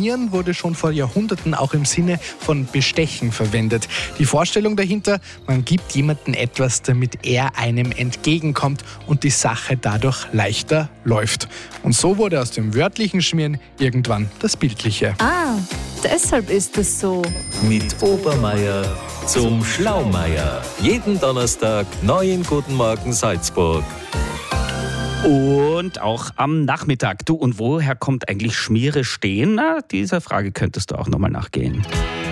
Schmieren wurde schon vor Jahrhunderten auch im Sinne von Bestechen verwendet. Die Vorstellung dahinter, man gibt jemandem etwas, damit er einem entgegenkommt und die Sache dadurch leichter läuft. Und so wurde aus dem wörtlichen Schmieren irgendwann das bildliche. Ah, deshalb ist es so. Mit Obermeier zum Schlaumeier. Jeden Donnerstag neu in Guten Morgen Salzburg. Und auch am Nachmittag. Du, und woher kommt eigentlich Schmiere stehen? Na, dieser Frage könntest du auch nochmal nachgehen.